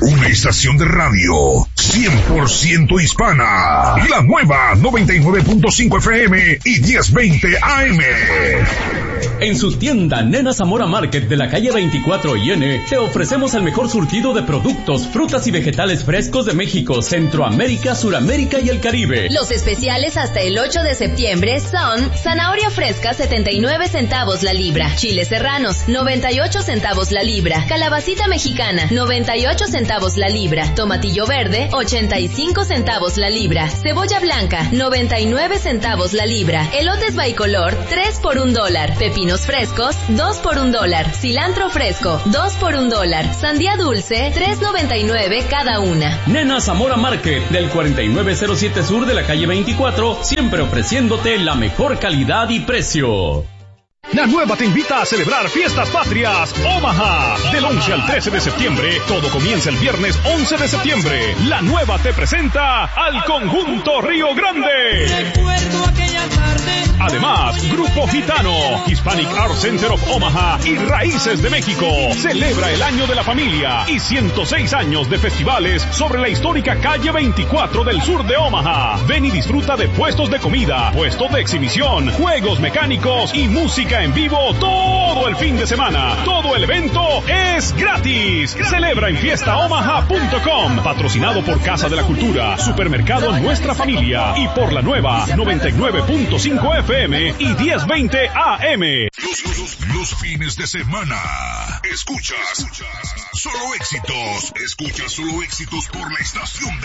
Una estación de radio 100% hispana. La nueva 99.5 FM y 1020 AM. En su tienda Nena Zamora Market de la calle 24 IN te ofrecemos el mejor surtido de productos, frutas y vegetales frescos de México, Centroamérica, Suramérica y el Caribe. Los especiales hasta el 8 de septiembre son zanahoria fresca 79 centavos la libra, chiles serranos 98 centavos la libra, calabacita mexicana 98 centavos la libra, tomatillo verde 85 centavos la libra, cebolla blanca 99 centavos la libra, elotes bicolor 3 por $1, pepinos frescos 2 por $1, cilantro fresco 2 por $1, sandía dulce 3.99 cada una. Nena Zamora Market del 4907 Sur de la calle 24, siempre ofreciéndote la mejor calidad y precio. La Nueva te invita a celebrar Fiestas Patrias Omaha. Del 11 al 13 de septiembre, todo comienza el viernes 11 de septiembre. La Nueva te presenta al Conjunto Río Grande. Recuerdo aquella tarde. Además, Grupo Gitano, Hispanic Art Center of Omaha y Raíces de México. Celebra el Año de la Familia y 106 años de festivales sobre la histórica calle 24 del sur de Omaha. Ven y disfruta de puestos de comida, puestos de exhibición, juegos mecánicos y música en vivo todo el fin de semana. Todo el evento es gratis. Celebra en fiestaomaha.com. Patrocinado por Casa de la Cultura, Supermercado Nuestra Familia y por la Nueva 99.5 FM y 1020 AM. Los fines de semana. Escuchas solo éxitos. Escuchas solo éxitos por la estación